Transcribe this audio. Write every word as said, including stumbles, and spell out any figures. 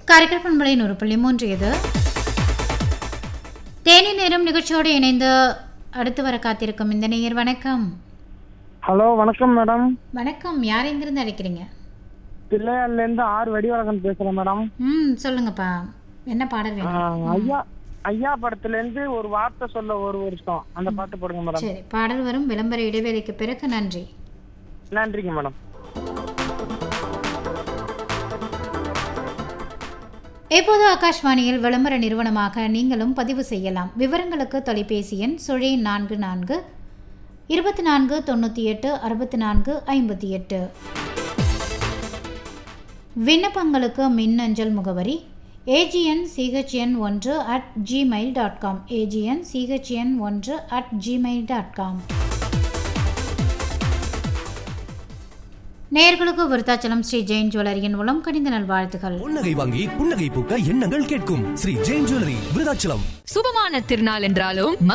காரைக்கால் பண்பலை நூறு புள்ளி மூன்று இது தேனி நேரம் நிகழ்ச்சியோடு இணைந்து அடுத்து வர காத்திருக்கும் இந்த நேயர். வணக்கம். ஹலோ, வணக்கம் மேடம். வணக்கம். யார் எங்கிருந்து அழைக்கிறீங்க? பிள்ளையார்ல இருந்து ஆறு வடிவழகன் பேசுறேன் மேடம். ம் சொல்லுங்கப்பா, என்ன பாடல் வேணும்? ஐயா ஐயா படத்துல இருந்து ஒரு வார்த்தை சொல்ல ஒரு வருஷம் அந்த பாட்டு போடுங்க மேடம். சரி, பாடல் வரும். விளம்பர இடைவேளைக்கு பிறகு. நன்றி. நன்றிங்க மேடம். இப்போது ஆகாஷ்வாணியில் விளம்பர நிறுவனமாக நீங்களும் பதிவு செய்யலாம். விவரங்களுக்கு தொலைபேசி எண் சுழி நான்கு நான்கு இருபத்தி நான்கு தொண்ணூற்றி எட்டு அறுபத்தி நான்கு ஐம்பத்தி எட்டு. விண்ணப்பங்களுக்கு மின்னஞ்சல் முகவரி ஏஜிஎன் சிஹெச்என் ஒன்று at Gmail dot com AGN CHN ஒன்று அட் ஜிமெயில் டாட் காம். நேயர்களுக்கு விருத்தாச்சலம் ஸ்ரீ ஜெயின் ஜுவல்லரியின் மூலம் கணித நல்வாழ்த்துகள். புன்னகை வாங்கி புன்னகை பூக்க எண்ணங்கள் கேட்கும் ஸ்ரீ ஜெயின் ஜுவல்லரி விருத்தாச்சலம். சுபமான திருநாள் என்றாலும்